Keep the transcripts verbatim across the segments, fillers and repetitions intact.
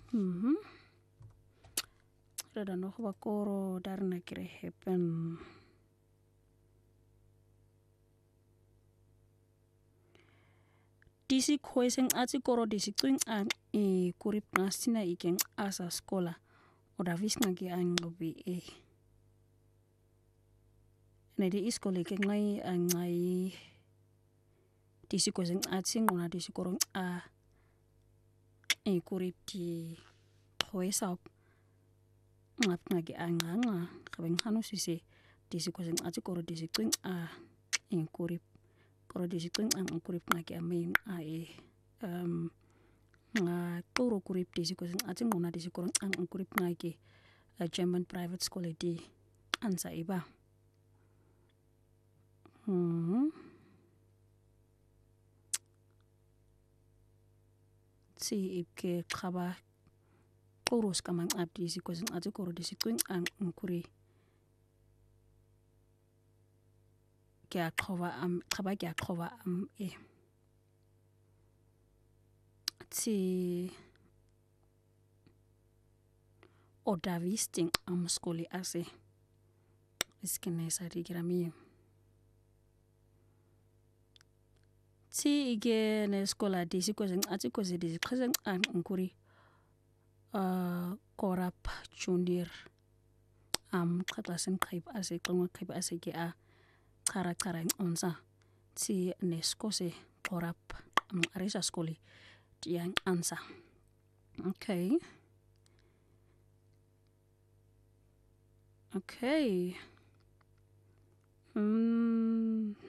Mhm. Reda nog wat koro daarna kire happen. Disi khoiseng ati koro disi twing an e kurip ngastina ikeng asa skola. Oda visna ki ang lobi e. Nedi iskole ke ngai ang ngai disi khoiseng ati ngona disi koro a e kurip di khoisap. Ngap ngagi ang nga kabeng hanu sisi disi khoiseng ati koro disi twing a e kurip. Koro disi twing ang kurip ngagi amin a e. Um, nga toro kurip disi khoiseng ati ngona disi koro ang kurip ngagi a German private school di ansa iba. Hmm. Si ipke khaba koros kamang abdi si khoiseng ati koro disi twing ang kuri kya khova am khaba kya khova am e. Si oda visting am skoli ase iskene sa digirami. Si ige ne skola disi khoiseng ati khoise disi khoiseng ang kuri uh, korap junior am khatlasen khaib ase klonga khaib ase ke a khara khara onsa si ne skose korap am arisa skoli tiang ansa. Okay. Okay. Hmm.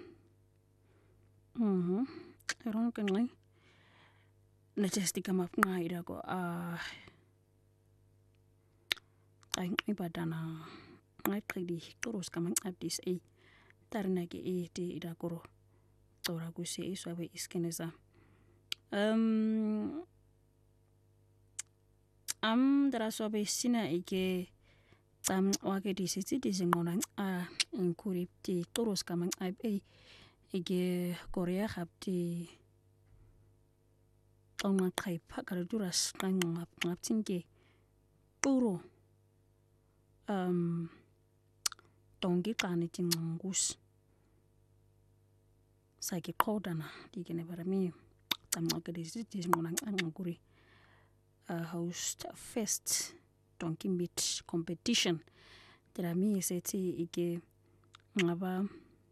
Mhm. Eron kan ngai. Najesti kamap ngai da ko ah. Ai ngai badana ngai kidi terus kamang abdis e. Tarna ke e di da koro. Tora gusi e swabe iskeneza. Um am dara swabe sina ike tam wake di siti di zingona a inkurip di terus kamang ab e. Ige Korea hab di tongma kai pakar duras kang ngap ngap tingge puro um tongi kani tingus sake kodana digene barami tamma ke disi ngona anguri a host fest tonki meet competition terami seti ige ngaba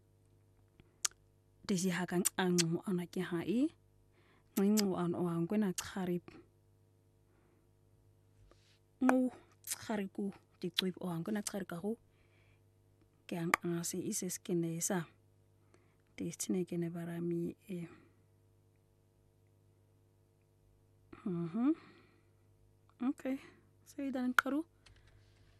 disi hakang ang anake hai ngingu an oang kwena kharip ngu khariku di twip oang kwena kharika ho kyang ase ises kenesa destiny kene barami e. Mhm. Okay. So dan karu